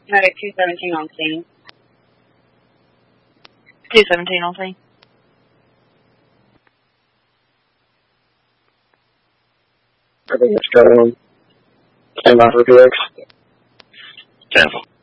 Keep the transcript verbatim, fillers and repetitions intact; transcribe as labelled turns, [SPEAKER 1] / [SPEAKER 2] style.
[SPEAKER 1] Alright, two seventeen on scene.
[SPEAKER 2] two seventeen on scene.
[SPEAKER 3] I think it's going on. Stand by for P X.
[SPEAKER 4] Cancel.